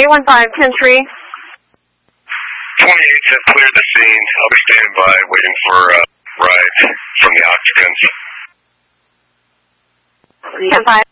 815, 10-3. 28 have cleared the scene. I'll be standing by waiting for ride from the occupants. 10-5.